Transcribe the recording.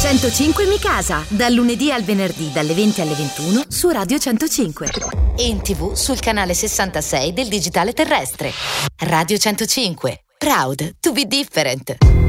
105 Mi Casa, dal lunedì al venerdì dalle 20 alle 21 su Radio 105 e in TV sul canale 66 del digitale terrestre. Radio 105, proud to be different.